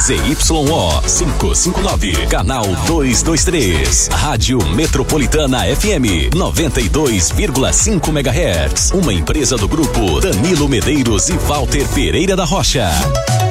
ZYO 559, canal 223. Rádio Metropolitana FM 92,5 MHz. Uma empresa do grupo Danilo Medeiros e Walter Pereira da Rocha.